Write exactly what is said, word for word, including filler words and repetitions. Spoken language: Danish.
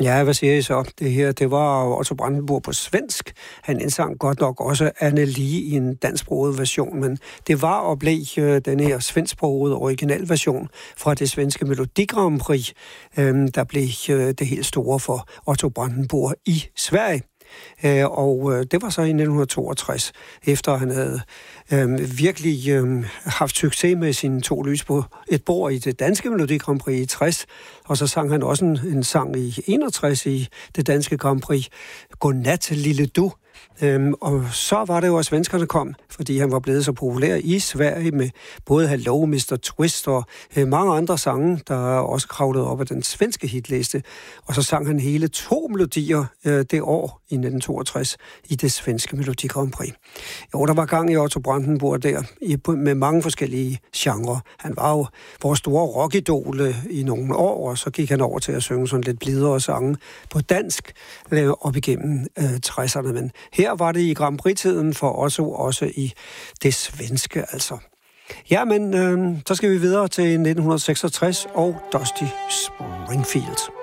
Ja, hvad siger I så? Det her, det var Otto Brandenburg på svensk. Han indsang godt nok også Anne Lie i en dansksproget version, men det var og blev øh, den her svensksprogede originalversion fra det svenske Melodi Grand Prix, øh, der blev øh, det helt store for Otto Brandenburg i Sverige. Øh, og øh, det var så i nitten toogtres, efter han havde øh, virkelig øh, haft succes med sine to lys på et bord i det danske Melodi Grand Prix i tres, og så sang han også en, en sang i enogtres i det danske Grand Prix, Godnat lille du. Øhm, og så var det jo, at svenskerne kom, fordi han var blevet så populær i Sverige med både Hello, mister Twist og øh, mange andre sange, der også kravlede op af den svenske hitliste. Og så sang han hele to melodier øh, det år i nitten toogtres i det svenske Melodi Grand Prix. Jo, der var gang i Otto Brandenburg der i, med mange forskellige genrer. Han var jo vores store rockidol øh, i nogle år, og så gik han over til at synge sådan lidt blidere sange på dansk øh, op igennem øh, tresserne, men her var det i Grand Prix-tiden for Otto, også i det svenske, altså. Ja, men øh, så skal vi videre til nitten seksogtres og Dusty Springfield.